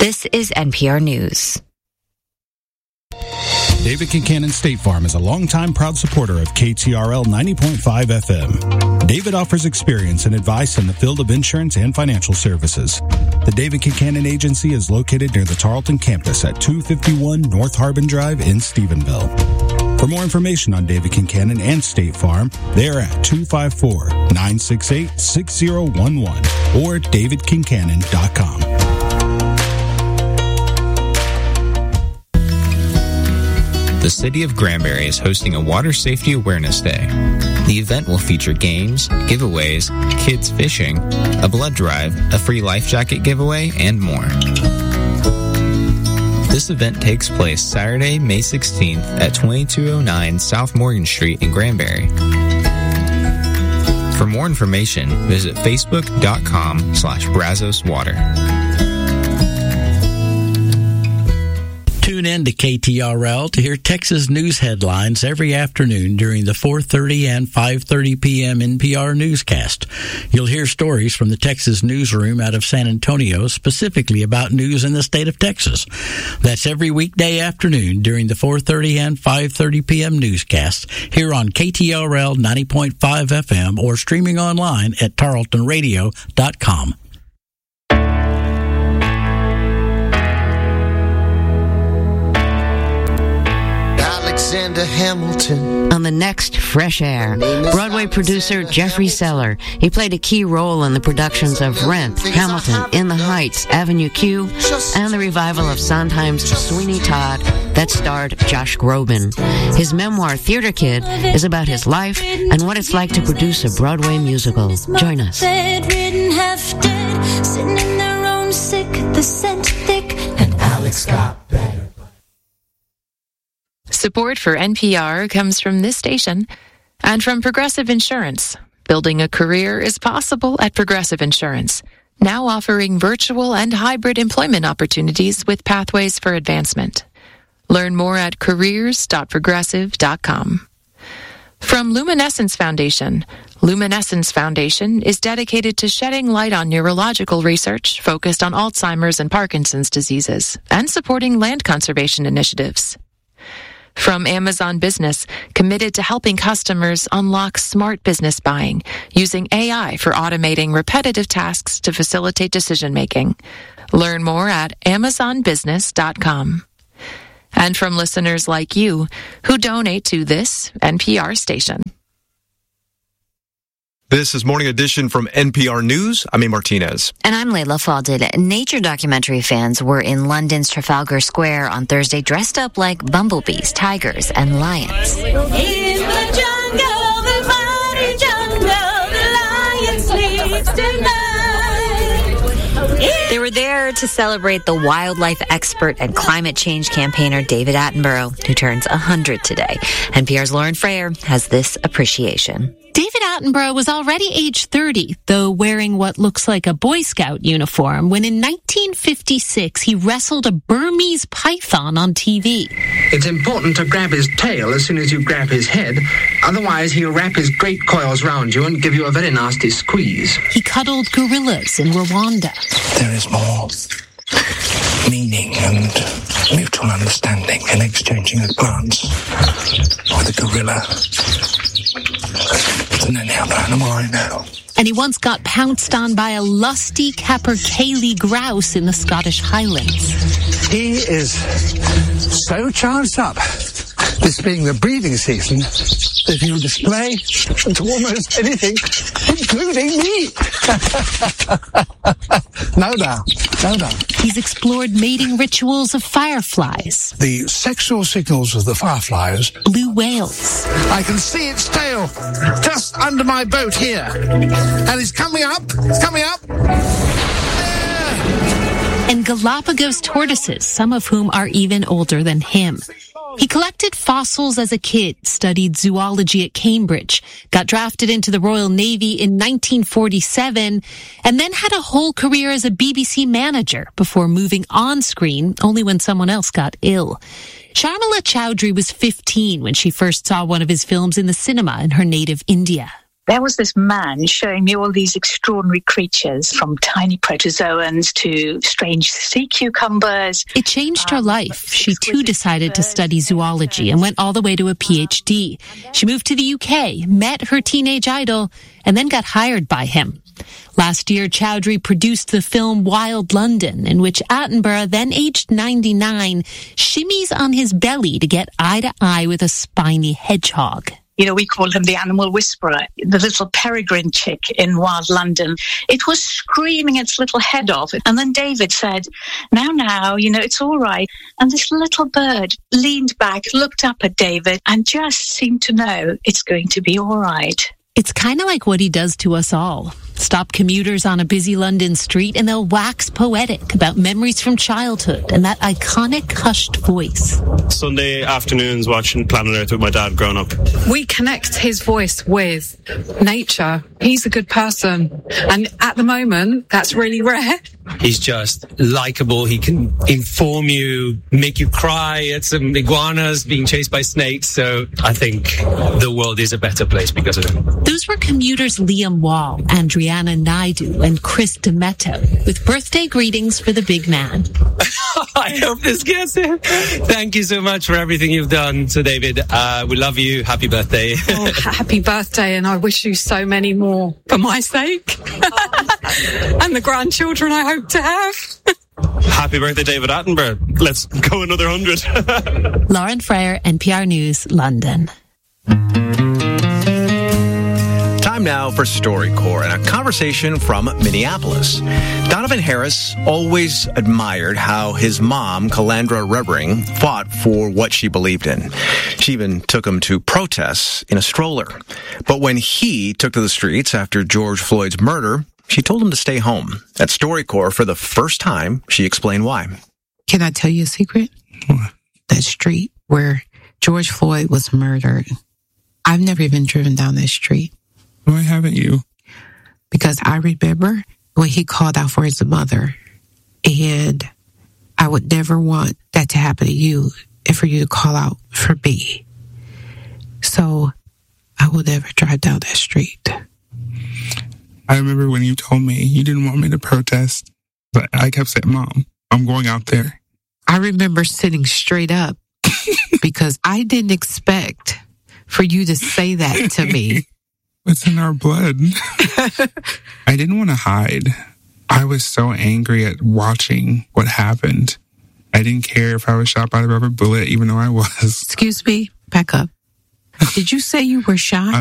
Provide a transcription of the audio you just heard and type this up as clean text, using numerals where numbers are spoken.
This is NPR News. David Kincannon State Farm is a longtime proud supporter of KTRL 90.5 FM. David offers experience and advice in the field of insurance and financial services. The David Kincannon Agency is located near the Tarleton campus at 251 North Harbin Drive in Stephenville. For more information on David Kincannon and State Farm, they are at 254-968-6011 or davidkincannon.com. The City of Granbury is hosting a Water Safety Awareness Day. The event will feature games, giveaways, kids fishing, a blood drive, a free life jacket giveaway, and more. This event takes place Saturday, May 16th at 2209 South Morgan Street in Granbury. For more information, visit facebook.com/brazoswater. Tune in to KTRL to hear Texas news headlines every afternoon during the 4:30 and 5:30 p.m. NPR newscast. You'll hear stories from the Texas newsroom out of San Antonio, specifically about news in the state of Texas. That's every weekday afternoon during the 4:30 and 5:30 p.m. newscast here on KTRL 90.5 FM or streaming online at tarletonradio.com. Alexander Hamilton. On the next Fresh Air, Broadway producer Jeffrey Seller. He played a key role in the productions of Rent, Hamilton, In the Heights, Avenue Q, and the revival of Sondheim's Sweeney Todd that starred Josh Groban. His memoir, Theater Kid, is about his life and what it's like to produce a Broadway musical. Join us. Bedridden, half dead, sitting in their own sick, the scent thick, and Alex got better. Support for NPR comes from this station and from Progressive Insurance. Building a career is possible at Progressive Insurance, now offering virtual and hybrid employment opportunities with pathways for advancement. Learn more at careers.progressive.com. From Luminescence Foundation. Luminescence Foundation is dedicated to shedding light on neurological research focused on Alzheimer's and Parkinson's diseases and supporting land conservation initiatives. From Amazon Business, committed to helping customers unlock smart business buying, using AI for automating repetitive tasks to facilitate decision-making. Learn more at amazonbusiness.com. And from listeners like you, who donate to this NPR station. This is Morning Edition from NPR News. I'm A. Martinez. And I'm Layla Falded. Nature documentary fans were in London's Trafalgar Square on Thursday dressed up like bumblebees, tigers, and lions. In the jungle, the mighty jungle, the lion sleeps tonight. They were there to celebrate the wildlife expert and climate change campaigner David Attenborough, who turns 100 today. NPR's Lauren Frayer has this appreciation. David Attenborough was already age 30, though wearing what looks like a Boy Scout uniform, when in 1956 he wrestled a Burmese python on TV. It's important to grab his tail as soon as you grab his head. Otherwise, he'll wrap his great coils round you and give you a very nasty squeeze. He cuddled gorillas in Rwanda. There is more meaning and mutual understanding in exchanging a glance with a gorilla than any other animal I know. And he once got pounced on by a lusty capercaillie grouse in the Scottish Highlands. He is so charged up, this being the breeding season, that he'll display to almost anything, including me. No doubt. He's explored mating rituals of fireflies. The sexual signals of the fireflies. Blue whales. I can see its tail just under my boat here. And it's coming up. And Galapagos tortoises, some of whom are even older than him. He collected fossils as a kid, studied zoology at Cambridge, got drafted into the Royal Navy in 1947, and then had a whole career as a BBC manager before moving on screen only when someone else got ill. Sharmila Chowdhury was 15 when she first saw one of his films in the cinema in her native India. There was this man showing me all these extraordinary creatures, from tiny protozoans to strange sea cucumbers. It changed her life. She too decided to study zoology and went all the way to a PhD. She moved to the UK, met her teenage idol, and then got hired by him. Last year, Chowdhury produced the film Wild London, in which Attenborough, then aged 99, shimmies on his belly to get eye to eye with a spiny hedgehog. You know, we call him the animal whisperer, the little peregrine chick in Wild London. It was screaming its little head off. And then David said, now, you know, it's all right. And this little bird leaned back, looked up at David, and just seemed to know it's going to be all right. It's kind of like what he does to us all. Stop commuters on a busy London street and they'll wax poetic about memories from childhood and that iconic hushed voice. Sunday afternoons watching Planet Earth with my dad growing up. We connect his voice with nature. He's a good person. And at the moment, that's really rare. He's just likable. He can inform you, make you cry at some iguanas being chased by snakes. So I think the world is a better place because of him. Those were commuters Liam Wall, Andriana Naidu, and Chris Demetto, with birthday greetings for the big man. I hope this gets him. Thank you so much for everything you've done. So, David, we love you. Happy birthday. Oh, happy birthday, and I wish you so many more for my sake. And the grandchildren I hope to have. Happy birthday, David Attenborough. Let's go another 100. Lauren Freyer, NPR News, London. Time now for StoryCorps and a conversation from Minneapolis. Donovan Harris always admired how his mom, Calandra Revering, fought for what she believed in. She even took him to protests in a stroller. But when he took to the streets after George Floyd's murder, she told him to stay home. At StoryCorps, for the first time, she explained why. Can I tell you a secret? That street where George Floyd was murdered, I've never even driven down that street. Why haven't you? Because I remember when he called out for his mother, and I would never want that to happen to you and for you to call out for me. So I will never drive down that street. I remember when you told me you didn't want me to protest, but I kept saying, Mom, I'm going out there. I remember sitting straight up because I didn't expect for you to say that to me. It's in our blood. I didn't want to hide. I was so angry at watching what happened. I didn't care if I was shot by a rubber bullet, even though I was. Excuse me, back up. Did you say you were shot?